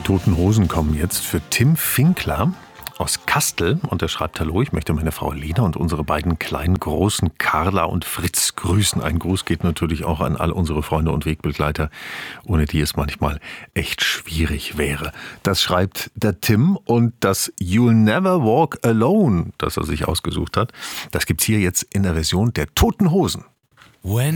Toten Hosen kommen jetzt für Tim Finkler aus Kastel und er schreibt: Hallo, ich möchte meine Frau Lena und unsere beiden kleinen Großen Carla und Fritz grüßen. Ein Gruß geht natürlich auch an all unsere Freunde und Wegbegleiter, ohne die es manchmal echt schwierig wäre. Das schreibt der Tim, und das You'll Never Walk Alone, das er sich ausgesucht hat, das gibt's hier jetzt in der Version der Toten Hosen. When